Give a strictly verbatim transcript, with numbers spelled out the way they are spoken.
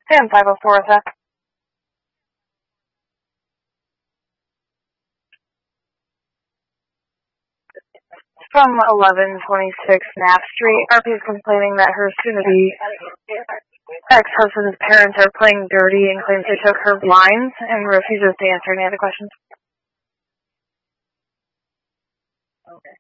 Sam five oh four, F F. From eleven twenty-six Knapp Street, R P is complaining that her soon-to-be ex-husband's parents are playing dirty and claims they took her blinds and refuses to answer any other questions. Okay.